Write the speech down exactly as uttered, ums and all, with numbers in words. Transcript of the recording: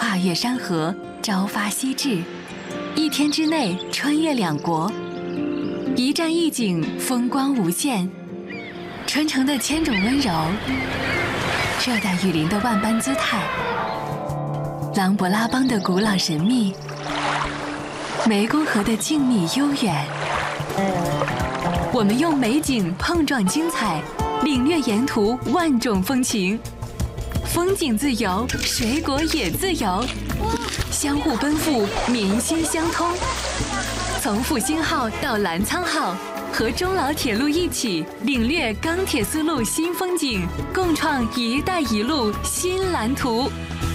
跨越山河，朝发夕至，一天之内穿越两国，一站一景，风光无限。传承的千种温柔，热带雨林的万般姿态，琅勃拉邦的古老神秘，湄公河的静谧悠远。我们用美景碰撞精彩，领略沿途万种风情。风景自由，水果也自由，相互奔赴，民心相通。从复兴号到澜沧号，和中老铁路一起领略钢铁丝路新风景，共创“一带一路”新蓝图。